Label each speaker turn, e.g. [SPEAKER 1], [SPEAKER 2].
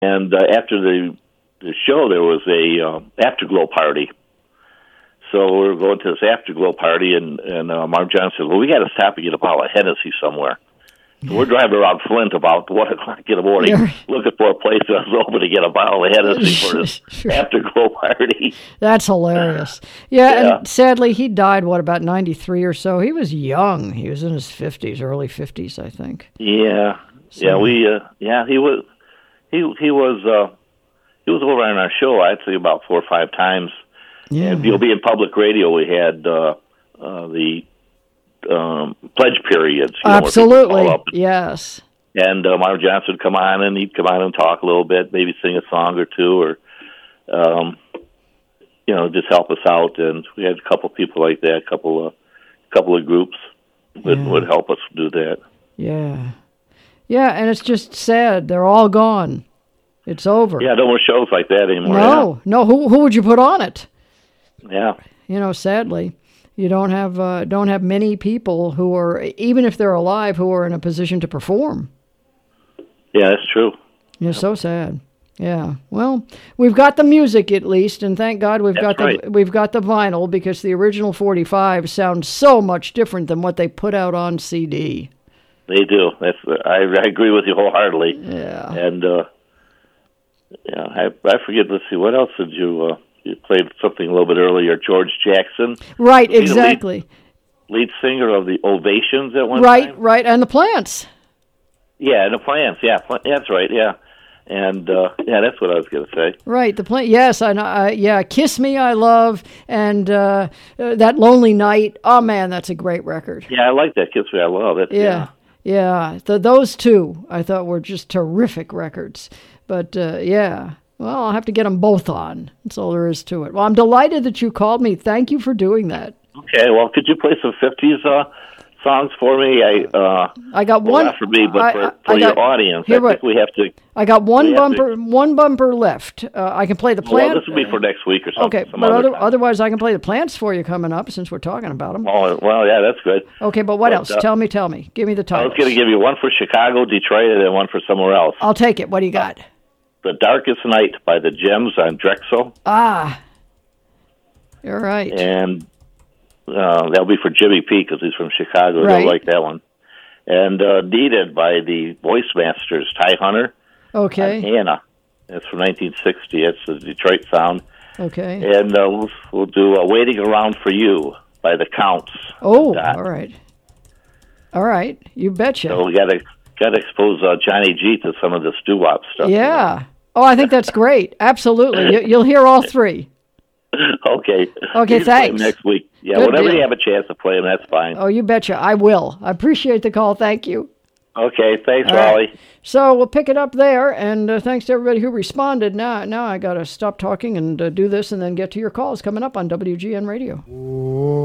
[SPEAKER 1] And after the show, there was a afterglow party. So we were going to this afterglow party, and Mark Johnson said, well, we got to stop and get a bottle of Hennessy somewhere. So we're driving around Flint about 1 o'clock in the morning, looking for a place that was open to get a bottle of Hennessy for this afterglow party.
[SPEAKER 2] That's hilarious. Yeah, and sadly, he died, about 93 or so? He was young. He was in his 50s, early 50s, I think.
[SPEAKER 1] Yeah. So. Yeah, he was over on our show, I'd say about 4 or 5 times. Yeah. And you'll be in public radio. We had the pledge periods.
[SPEAKER 2] Absolutely, yes.
[SPEAKER 1] And Mark Johnson would come on, and he'd come on and talk a little bit, maybe sing a song or two, or just help us out. And we had a couple people like that, a couple of groups would help us do that.
[SPEAKER 2] Yeah, and it's just sad they're all gone. It's over.
[SPEAKER 1] Yeah, no more shows like that anymore.
[SPEAKER 2] No. Who would you put on it?
[SPEAKER 1] Yeah.
[SPEAKER 2] Sadly, you don't have many people who are, even if they're alive, who are in a position to perform.
[SPEAKER 1] Yeah, that's true.
[SPEAKER 2] It's so sad. Yeah. Well, we've got the music at least, and thank God we've got the vinyl, because the original 45 sounds so much different than what they put out on CD.
[SPEAKER 1] They do. I agree with you wholeheartedly.
[SPEAKER 2] Yeah.
[SPEAKER 1] And I forget. Let's see. What else did you? You played something a little bit earlier. George Jackson.
[SPEAKER 2] Right. Exactly.
[SPEAKER 1] Lead singer of the Ovations at one time.
[SPEAKER 2] Right. And the Plants.
[SPEAKER 1] Yeah, and the Plants. Yeah, that's right. Yeah. And that's what I was going to say.
[SPEAKER 2] Right, the Plants. Yes, I know. "Kiss Me, I Love," and "That Lonely Night." Oh man, that's a great record.
[SPEAKER 1] Yeah, I like that. "Kiss Me, I Love."
[SPEAKER 2] Yeah. Those two I thought were just terrific records. But well, I'll have to get them both on. That's all there is to it. Well, I'm delighted that you called me. Thank you for doing that.
[SPEAKER 1] Okay. Well, could you play some 50s songs for me?
[SPEAKER 2] I got one.
[SPEAKER 1] Not for me, but for your audience. I think we have to.
[SPEAKER 2] I got one bumper left. I can play the Plants.
[SPEAKER 1] Well, this will be for next week or something.
[SPEAKER 2] Okay, but otherwise I can play the Plants for you coming up, since we're talking about them.
[SPEAKER 1] Oh, well, yeah, that's good.
[SPEAKER 2] Okay, but what else? Tell me. Give me the titles.
[SPEAKER 1] I was going to give you one for Chicago, Detroit, and then one for somewhere else.
[SPEAKER 2] I'll take it. What do you got?
[SPEAKER 1] "The Darkest Night" by the Gems on Drexel.
[SPEAKER 2] You're right.
[SPEAKER 1] And that'll be for Jimmy P, because he's from Chicago.
[SPEAKER 2] Right.
[SPEAKER 1] They'll like that one. And "Needed" by the Voice Masters, Ty Hunter.
[SPEAKER 2] Okay.
[SPEAKER 1] And Hannah. That's from 1960. That's the Detroit sound.
[SPEAKER 2] Okay.
[SPEAKER 1] And we'll do "Waiting Around for You" by the Counts.
[SPEAKER 2] Oh, all right. You betcha.
[SPEAKER 1] So we got to expose Johnny G to some of this doo-wop stuff.
[SPEAKER 2] Yeah. Oh, I think that's great. Absolutely. You'll hear all three.
[SPEAKER 1] Okay.
[SPEAKER 2] Thanks.
[SPEAKER 1] Next week. Yeah,
[SPEAKER 2] Good
[SPEAKER 1] whenever
[SPEAKER 2] deal.
[SPEAKER 1] you have a chance to play them, that's fine.
[SPEAKER 2] Oh, you betcha. I will. I appreciate the call. Thank you.
[SPEAKER 1] Okay, thanks,
[SPEAKER 2] all
[SPEAKER 1] Raleigh.
[SPEAKER 2] Right. So we'll pick it up there, and thanks to everybody who responded. Now I got to stop talking and do this, and then get to your calls coming up on WGN Radio.